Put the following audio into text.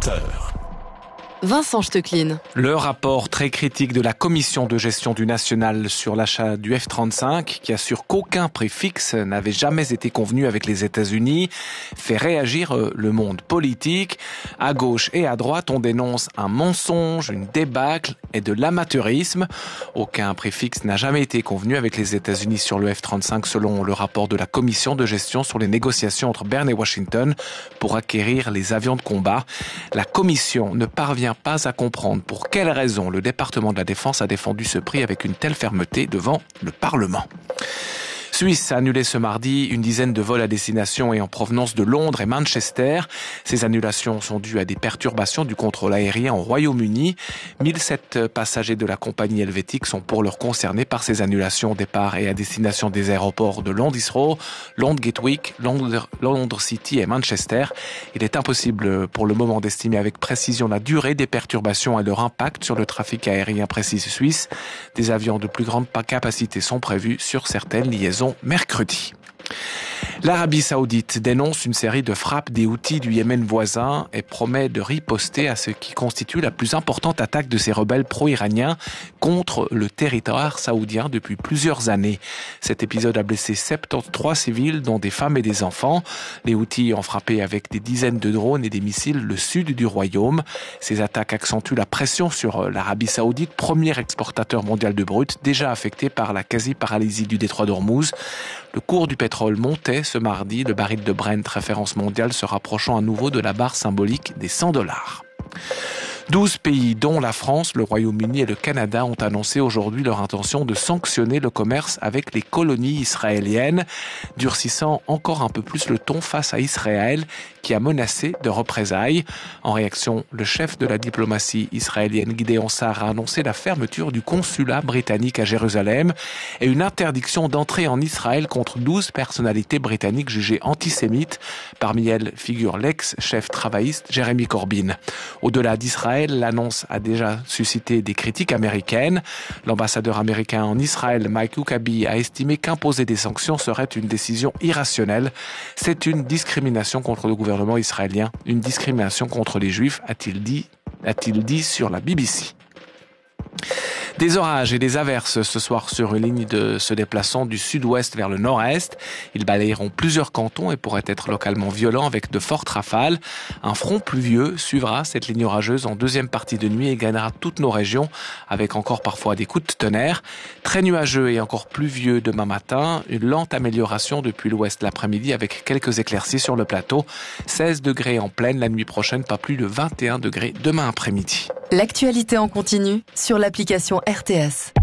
20h. Vincent Stecklin. Le rapport très critique de la commission de gestion du national sur l'achat du F-35, qui assure qu'aucun prix fixe n'avait jamais été convenu avec les États-Unis, fait réagir le monde politique. À gauche et à droite, on dénonce un mensonge, une débâcle et de l'amateurisme. Aucun prix fixe n'a jamais été convenu avec les États-Unis sur le F-35, selon le rapport de la commission de gestion sur les négociations entre Berne et Washington pour acquérir les avions de combat. La commission ne parvient pas à comprendre pour quelles raisons le département de la Défense a défendu ce prix avec une telle fermeté devant le Parlement. Suisse a annulé ce mardi une dizaine de vols à destination et en provenance de Londres et Manchester. Ces annulations sont dues à des perturbations du contrôle aérien au Royaume-Uni. 1007 passagers de la compagnie helvétique sont pour l'heure concernés par ces annulations au départ et à destination des aéroports de Londres Heathrow, Londres Gatwick, Londres City et Manchester. Il est impossible pour le moment d'estimer avec précision la durée des perturbations et leur impact sur le trafic aérien précis suisse. Des avions de plus grande capacité sont prévus sur certaines liaisons mercredi. L'Arabie Saoudite dénonce une série de frappes des Houthis du Yémen voisin et promet de riposter à ce qui constitue la plus importante attaque de ces rebelles pro-iraniens contre le territoire saoudien depuis plusieurs années. Cet épisode a blessé 73 civils, dont des femmes et des enfants. Les Houthis ont frappé avec des dizaines de drones et des missiles le sud du royaume. Ces attaques accentuent la pression sur l'Arabie Saoudite, premier exportateur mondial de brut, déjà affecté par la quasi-paralysie du détroit d'Ormuz. Le cours du pétrole montait ce mardi, le baril de Brent, référence mondiale, se rapprochant à nouveau de la barre symbolique des $100. 12 pays, dont la France, le Royaume-Uni et le Canada, ont annoncé aujourd'hui leur intention de sanctionner le commerce avec les colonies israéliennes, durcissant encore un peu plus le ton face à Israël, qui a menacé de représailles. En réaction, le chef de la diplomatie israélienne, Gideon Sa'ar, a annoncé la fermeture du consulat britannique à Jérusalem et une interdiction d'entrée en Israël contre 12 personnalités britanniques jugées antisémites. Parmi elles figure l'ex-chef travailliste Jeremy Corbyn. Au-delà d'Israël, l'annonce a déjà suscité des critiques américaines. L'ambassadeur américain en Israël, Mike Huckabee, a estimé qu'imposer des sanctions serait une décision irrationnelle. C'est une discrimination contre le gouvernement israélien, une discrimination contre les Juifs, a-t-il dit sur la BBC. Des orages et des averses ce soir sur une ligne se déplaçant du sud-ouest vers le nord-est. Ils balayeront plusieurs cantons et pourraient être localement violents avec de fortes rafales. Un front pluvieux suivra cette ligne orageuse en deuxième partie de nuit et gagnera toutes nos régions avec encore parfois des coups de tonnerre. Très nuageux et encore pluvieux demain matin. Une lente amélioration depuis l'ouest l'après-midi avec quelques éclaircies sur le plateau. 16 degrés en pleine la nuit prochaine, pas plus de 21 degrés demain après-midi. L'actualité en continu sur l'application RTS.